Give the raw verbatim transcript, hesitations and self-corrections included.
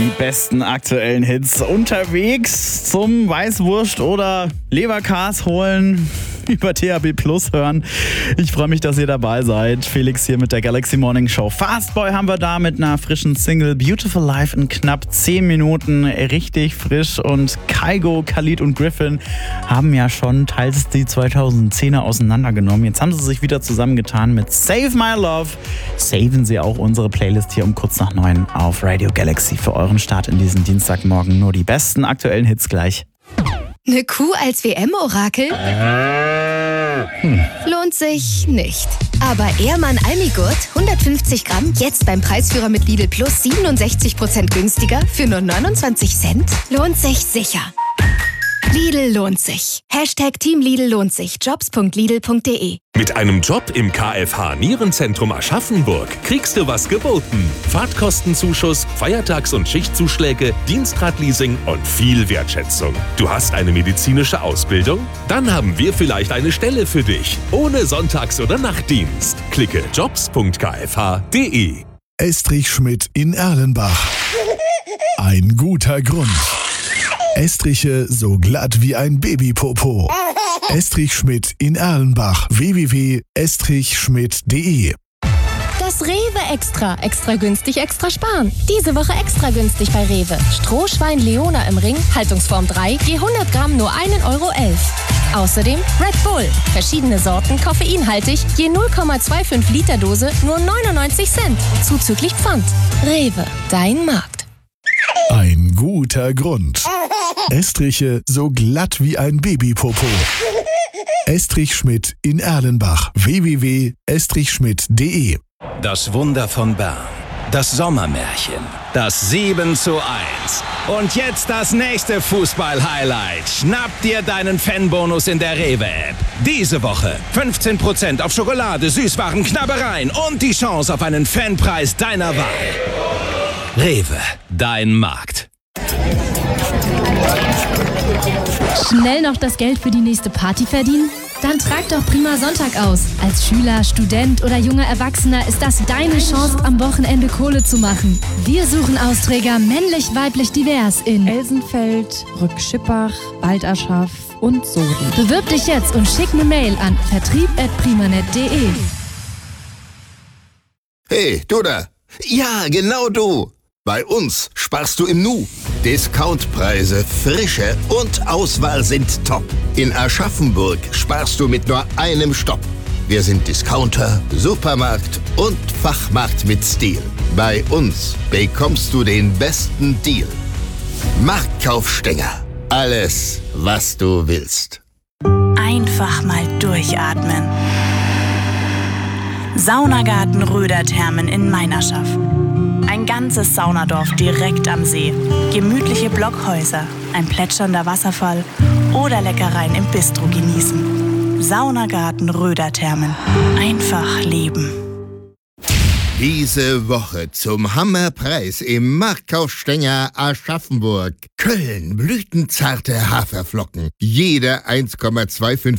Die besten aktuellen Hits unterwegs zum Weißwurst oder Leberkas holen, über T H B Plus hören. Ich freue mich, dass ihr dabei seid. Felix hier mit der Galaxy Morning Show. Fastboy haben wir da mit einer frischen Single. Beautiful Life in knapp zehn Minuten. Richtig frisch. Und Kygo, Khalid und Griffin haben ja schon teils die zweitausendzehner auseinandergenommen. Jetzt haben sie sich wieder zusammengetan mit Save My Love. Saven sie auch unsere Playlist hier um kurz nach neun auf Radio Galaxy für euren Start in diesen Dienstagmorgen. Nur die besten aktuellen Hits gleich. Eine Kuh als W M-Orakel? Hm. Lohnt sich nicht. Aber Ehrmann Almigurt, hundertfünfzig Gramm, jetzt beim Preisführer mit Lidl Plus siebenundsechzig Prozent günstiger für nur neunundzwanzig Cent? Lohnt sich sicher. Lidl lohnt sich. Hashtag Team Lidl lohnt sich. jobs punkt lidl punkt de. Mit einem Job im K F H Nierenzentrum Aschaffenburg kriegst du was geboten. Fahrtkostenzuschuss, Feiertags- und Schichtzuschläge, Dienstradleasing und viel Wertschätzung. Du hast eine medizinische Ausbildung? Dann haben wir vielleicht eine Stelle für dich. Ohne Sonntags- oder Nachtdienst. Klicke jobs punkt k f h punkt de. Estrich Schmidt in Erlenbach. Ein guter Grund. Estriche so glatt wie ein Babypopo. Estrich Schmidt in Erlenbach. w w w punkt estrich schmidt punkt de. Das Rewe Extra. Extra günstig, extra sparen. Diese Woche extra günstig bei Rewe. Strohschwein Leona im Ring, Haltungsform drei, je hundert Gramm nur ein Euro elf. Außerdem Red Bull. Verschiedene Sorten, koffeinhaltig, je null Komma fünfundzwanzig Liter Dose, nur neunundneunzig Cent. Zuzüglich Pfand. Rewe, dein Markt. Ein guter Grund. Estriche so glatt wie ein Babypopo. Estrich Schmidt in Erlenbach. w w w punkt estrich schmidt punkt de. Das Wunder von Bern. Das Sommermärchen. Das sieben zu eins. Und jetzt das nächste Fußball-Highlight. Schnapp dir deinen Fanbonus in der Rewe-App. Diese Woche fünfzehn Prozent auf Schokolade, Süßwaren, Knabbereien und die Chance auf einen Fanpreis deiner Wahl. Rewe, dein Markt. Schnell noch das Geld für die nächste Party verdienen? Dann trag doch Prima Sonntag aus. Als Schüler, Student oder junger Erwachsener ist das deine Chance, am Wochenende Kohle zu machen. Wir suchen Austräger männlich, weiblich, divers in Elsenfeld, Rückschippach, Baldaschaf und Soden. Bewirb dich jetzt und schick eine Mail an vertrieb at primanet punkt de. Hey, du da! Ja, genau du! Bei uns sparst du im Nu. Discountpreise, Frische und Auswahl sind top. In Aschaffenburg sparst du mit nur einem Stopp. Wir sind Discounter, Supermarkt und Fachmarkt mit Stil. Bei uns bekommst du den besten Deal. Marktkaufstänger. Alles, was du willst. Einfach mal durchatmen. Saunagarten Röderthermen in Meinerschaff. Ein ganzes Saunadorf direkt am See. Gemütliche Blockhäuser, ein plätschernder Wasserfall oder Leckereien im Bistro genießen. Saunagarten Röderthermen. Einfach leben. Diese Woche zum Hammerpreis im Marktkaufstänger Aschaffenburg. Köln, blütenzarte Haferflocken. Jede eins Komma fünfundzwanzig